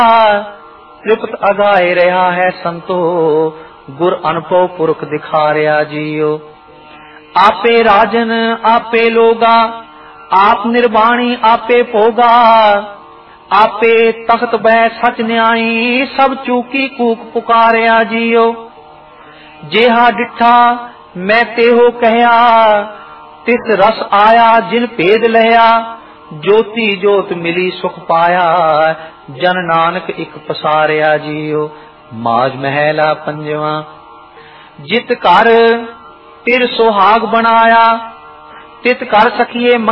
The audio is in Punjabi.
ਤ੍ਰਿਪਤ ਅਗਾਏ ਰਿਹਾ ਹੈ ਸੰਤੋ, ਗੁਰ ਅਨੁਭਵ ਪੁਰਖ ਦਿਖਾ ਰਿਹਾ ਜੀਓ। ਆਪੇ ਰਾਜਨ ਆਪੇ ਲੋਗਾ, ਆਪ ਨਿਰਵਾਣੀ ਆਪੇ ਭੋਗਾ। ਆਪੇ ਤਖਤ ਬਹਿ ਸਚ ਨਿਆਈ, ਸਭ ਚੂਕੀ ਕੂਕ ਪੁਕਾਰਿਆ ਜੀਓ। ਜਿਹਾ ਡਿਠਾ ਮੈਂ ਤੇਹੋ ਕਹਿਆ, ਤਿਸ ਰਸ ਆਇਆ ਜਿਨ ਭੇਦ ਲਿਆ। ਜੋਤੀ ਜੋਤ ਮਿਲੀ ਸੁਖ ਪਾਇਆ, ਜਨ ਨਾਨਕ ਇੱਕ ਪਸਾਰਿਆ ਜੀਓ। ਮਾਜ ਮਹਿਲਾ ਪੰਜਵਾਂ। ਜਿਤ ਘਰ ਤਿਰ ਸੁਹਾਗ ਬਣਾਇਆ, ਤਿਤ ਘਰ ਸਖੀਏ